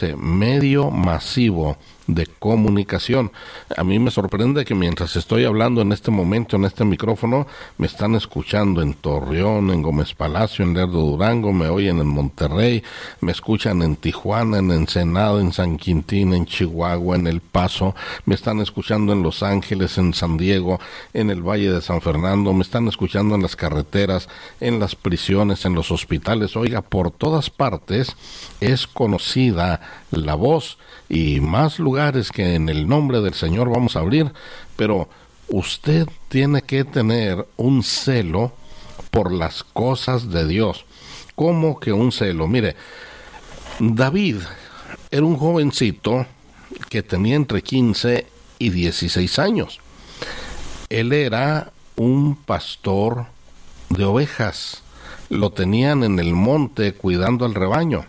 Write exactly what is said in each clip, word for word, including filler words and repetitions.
medio masivo de comunicación. A mí me sorprende que mientras estoy hablando en este momento en este micrófono, me están escuchando en Torreón, en Gómez Palacio, en Lerdo Durango, me oyen en Monterrey, me escuchan en Tijuana, en Ensenada, en San Quintín, en Chihuahua, en El Paso, me están escuchando en Los Ángeles, en San Diego, en el Valle de San Fernando, me están escuchando en las carreteras, en las prisiones, en los hospitales. Oiga, por todas partes es conocida la voz, y más lugares que en el nombre del Señor vamos a abrir, pero usted tiene que tener un celo por las cosas de Dios. ¿Cómo que un celo? Mire, David era un jovencito que tenía entre quince y dieciséis años. Él era un pastor de ovejas. Lo tenían en el monte cuidando al rebaño.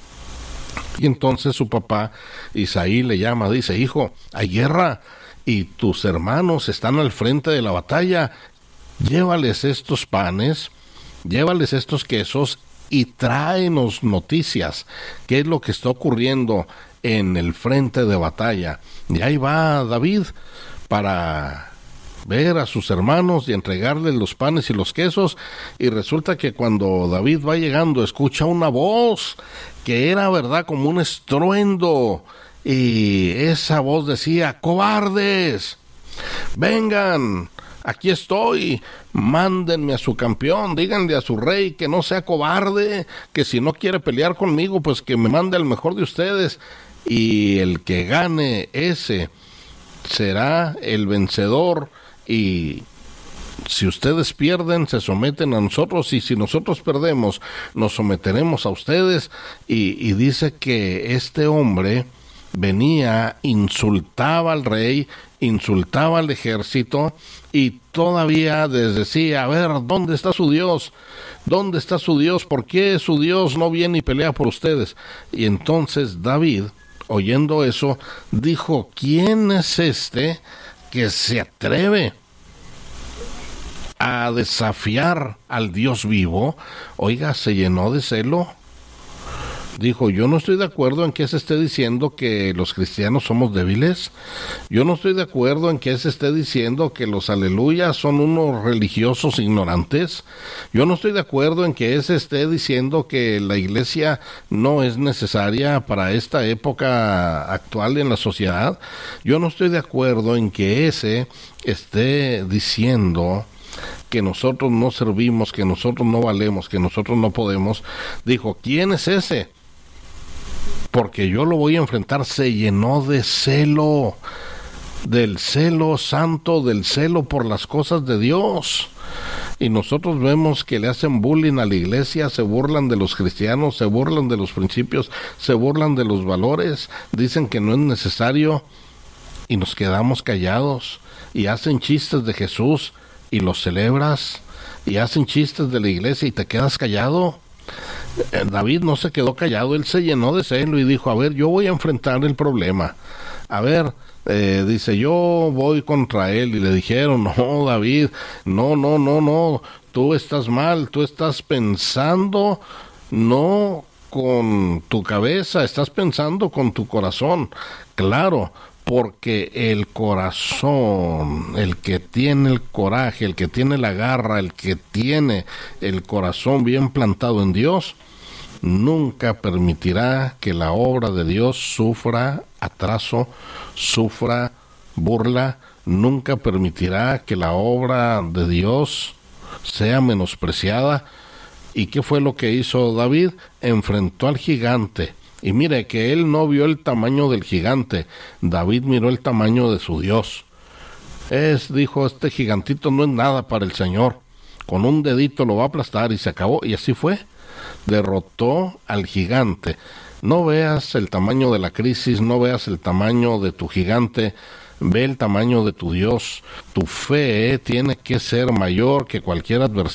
Y entonces su papá, Isaí, le llama, dice: hijo, hay guerra y tus hermanos están al frente de la batalla. Llévales estos panes, llévales estos quesos y tráenos noticias. ¿Qué es lo que está ocurriendo en el frente de batalla? Y ahí va David para ver a sus hermanos y entregarles los panes y los quesos, y resulta que cuando David va llegando escucha una voz que era, verdad, como un estruendo, y esa voz decía: cobardes, vengan, aquí estoy, mándenme a su campeón, díganle a su rey que no sea cobarde, que si no quiere pelear conmigo, pues que me mande al mejor de ustedes, y el que gane ese será el vencedor. Y si ustedes pierden, se someten a nosotros, y si nosotros perdemos, nos someteremos a ustedes. Y, y dice que este hombre venía, insultaba al rey, insultaba al ejército, y todavía les decía: a ver, ¿dónde está su Dios? ¿Dónde está su Dios? ¿Por qué su Dios no viene y pelea por ustedes? Y entonces David, oyendo eso, dijo: ¿quién es este que se atreve a desafiar al Dios vivo? Oiga, se llenó de celo. Dijo: yo no estoy de acuerdo en que se esté diciendo que los cristianos somos débiles. Yo no estoy de acuerdo en que se esté diciendo que los aleluyas son unos religiosos ignorantes. Yo no estoy de acuerdo en que se esté diciendo que la iglesia no es necesaria para esta época actual en la sociedad. Yo no estoy de acuerdo en que ese esté diciendo que nosotros no servimos, que nosotros no valemos, que nosotros no podemos. Dijo: ¿quién es ese? Porque yo lo voy a enfrentar. Se llenó de celo, del celo santo, del celo por las cosas de Dios. Y nosotros vemos que le hacen bullying a la iglesia, se burlan de los cristianos, se burlan de los principios, se burlan de los valores, dicen que no es necesario, y nos quedamos callados, y hacen chistes de Jesús y los celebras, y hacen chistes de la iglesia y te quedas callado. eh, David no se quedó callado, él se llenó de celo y dijo: a ver, yo voy a enfrentar el problema. A ver, eh, dice, yo voy contra él. Y le dijeron: no, David, no, no, no, no, tú estás mal, tú estás pensando no con tu cabeza, estás pensando con tu corazón. Claro, porque el corazón, el que tiene el coraje, el que tiene la garra, el que tiene el corazón bien plantado en Dios, nunca permitirá que la obra de Dios sufra atraso, sufra burla, nunca permitirá que la obra de Dios sea menospreciada. ¿Y qué fue lo que hizo David? Enfrentó al gigante. Y mire que él no vio el tamaño del gigante, David miró el tamaño de su Dios. Es, dijo, este gigantito no es nada para el Señor, con un dedito lo va a aplastar, y se acabó, y así fue. Derrotó al gigante. No veas el tamaño de la crisis, no veas el tamaño de tu gigante, ve el tamaño de tu Dios. Tu fe eh, tiene que ser mayor que cualquier adversidad